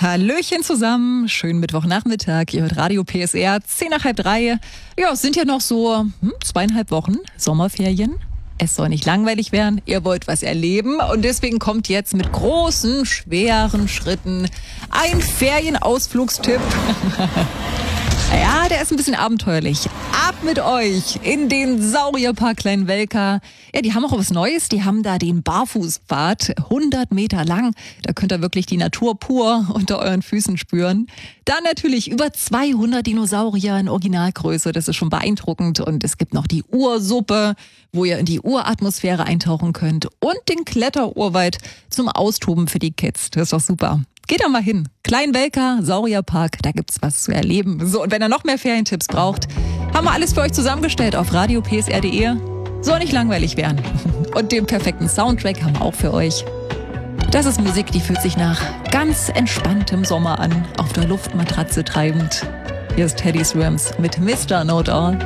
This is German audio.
Hallöchen zusammen, schönen Mittwochnachmittag. Ihr hört Radio PSR, 10 nach halb 3. Ja, es sind ja noch so 2,5 Wochen Sommerferien. Es soll nicht langweilig werden, ihr wollt was erleben und deswegen kommt jetzt mit großen, schweren Schritten ein Ferienausflugstipp. Ja, der ist ein bisschen abenteuerlich. Ab mit euch in den Saurierpark Kleinwelka. Ja, die haben auch was Neues. Die haben da den Barfußpfad, 100 Meter lang. Da könnt ihr wirklich die Natur pur unter euren Füßen spüren. Dann natürlich über 200 Dinosaurier in Originalgröße. Das ist schon beeindruckend. Und es gibt noch die Ursuppe, wo ihr in die Uratmosphäre eintauchen könnt. Und den Kletterurwald zum Austoben für die Kids. Das ist doch super. Geht doch mal hin. Kleinwelka, Saurierpark, da gibt's was zu erleben. So, und wenn ihr noch mehr Ferientipps braucht, haben wir alles für euch zusammengestellt auf radiopsr.de. Soll nicht langweilig werden. Und den perfekten Soundtrack haben wir auch für euch. Das ist Musik, die fühlt sich nach ganz entspanntem Sommer an, auf der Luftmatratze treibend. Hier ist Teddy Swims mit Mr. Know It All.